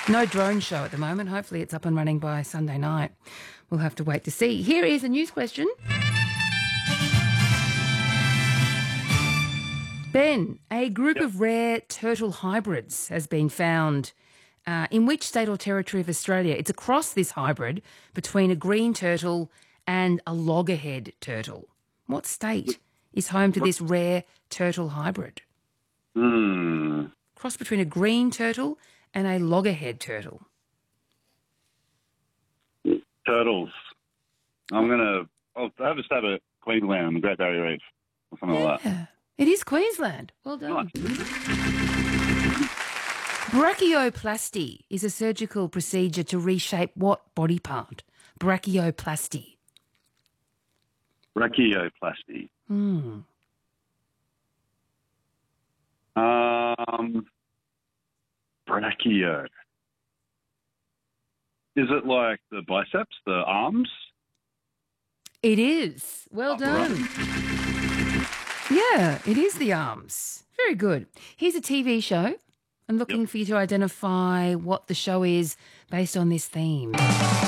No drone show at the moment. Hopefully it's up and running by Sunday night. We'll have to wait to see. Here is a news question. Ben, a group of rare turtle hybrids has been found in which state or territory of Australia? It's a cross, this hybrid, between a green turtle and a loggerhead turtle. What state is home to this rare turtle hybrid? Cross between a green turtle and a loggerhead turtle. Turtles. I'll have a stab at Queensland, the Great Barrier Reef, or something like that. It is Queensland. Well done. Nice. Brachioplasty is a surgical procedure to reshape what body part? Brachioplasty. Brachioplasty. Brachio. Is it like the biceps, the arms? It is. Well done. Right. Yeah, it is the arms. Very good. Here's a TV show. I'm looking for you to identify what the show is based on this theme.